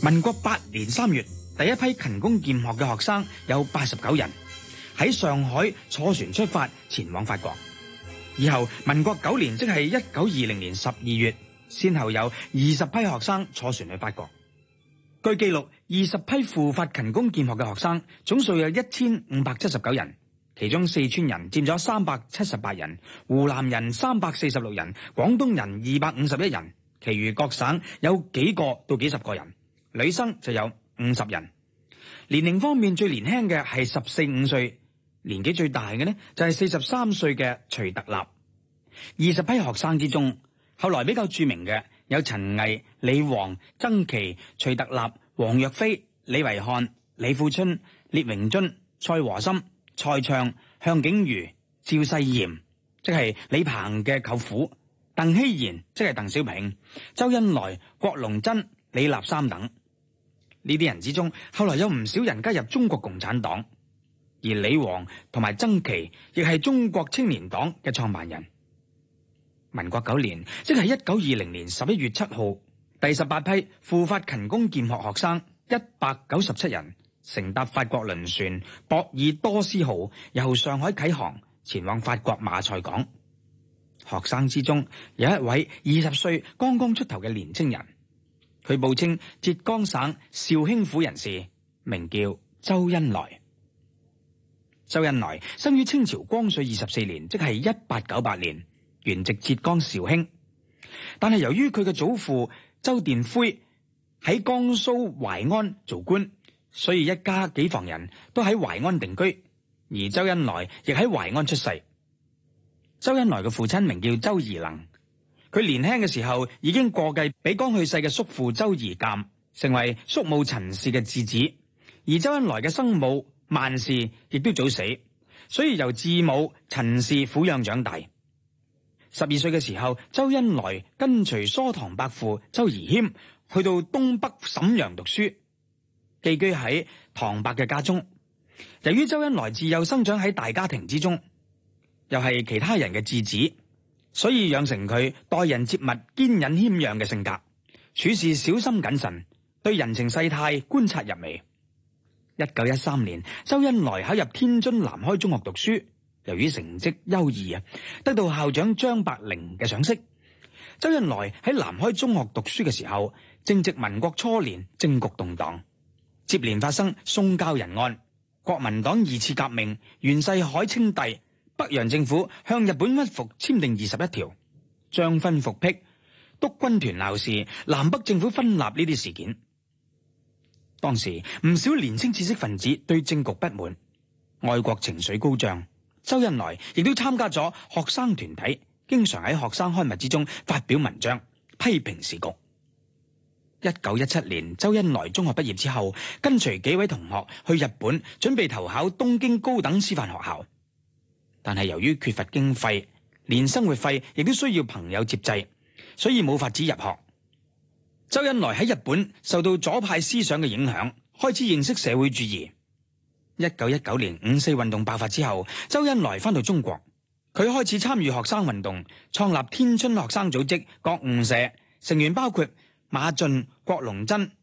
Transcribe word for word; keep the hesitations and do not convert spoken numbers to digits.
民國八年三月，第一批勤工儉學嘅學生有八十九人，喺上海坐船出發前往法國。以後民國九年，即係一九二零年十二月，先後有二十批學生坐船去法國。據記錄，二十批赴法勤工儉學嘅學生總數有一千五百七十九人，其中四川人佔咗三百七十八人，湖南人三百四十六人，廣東人二百五十一人，其餘各省有幾個到幾十個人。女生就有五十人。年齡方面，最年輕嘅係十四五歲，年紀最大嘅呢就係四十三歲嘅徐特立。二十批學生之中，後來比較著名嘅有陳毅、李煌、曾琦、徐特立、王若飛、李維漢、李富春、聶榮臻、蔡和森、蔡暢、向景瑜、趙世炎，即係李鵬嘅舅父；鄧希賢，即係鄧小平；周恩來、郭龍珍、李立三等。呢啲人之中，後來有唔少人加入中國共產黨，而李煌同埋曾琦亦係中國青年黨嘅創辦人。民國九年，即係一九二零年十一月七號，第十八批赴法勤工儉學學生一百九十七人，乘搭法國輪船博爾多斯號，由上海啟航，前往法國馬賽港。學生之中有一位二十歲剛剛出頭嘅年青人，佢報稱浙江省紹興府人士，名叫周恩來。周恩來生於清朝光緒二十四年，即係一八九八年，原籍浙江紹興。但係由於佢嘅祖父周殿魁喺江蘇淮安做官，所以一家幾房人都喺淮安定居，而周恩來亦喺淮安出世。周恩來嘅父親名叫周宜能，佢年輕嘅時候已經過繼俾剛去世嘅叔父周宜鑒，成為叔母陳氏嘅次子。而周恩來嘅生母萬氏亦都早死，所以由次母陳氏撫養長大。十二歲嘅時候，周恩來跟隨疏堂伯父周宜謙去到東北瀋陽讀書，寄居喺堂伯嘅家中。由於周恩來自幼生長喺大家庭之中，又係其他人嘅次子，所以養成佢待人接物堅忍謙讓嘅性格，處事小心謹慎，對人情世態觀察入微。一九一三年，周恩來考入天津南開中學讀書，由於成績優異啊，得到校長張伯苓嘅賞識。周恩來喺南開中學讀書嘅時候，正值民國初年，政局動盪，接連發生宋教仁案、國民黨二次革命、袁世凱稱帝、北洋政府向日本屈服簽訂二十一條、張勳復辟、督軍團鬧事、南北政府分立呢啲事件。當時唔少年輕知識分子對政局不滿，愛國情緒高漲。周恩來亦都參加咗學生團體，經常喺學生刊物之中發表文章，批評時局。一九一七年，周恩來中學畢業之後，跟隨幾位同學去日本，準備投考東京高等師範學校。但係由於缺乏經費，連生活費亦都需要朋友接濟，所以冇法子入學。周恩來喺日本受到左派思想嘅影響，開始認識社會主義。一九一九年五四運動爆發之後，周恩來返到中國，佢開始參與學生運動，創立天津學生組織覺悟社，成員包括馬俊、郭龍珍、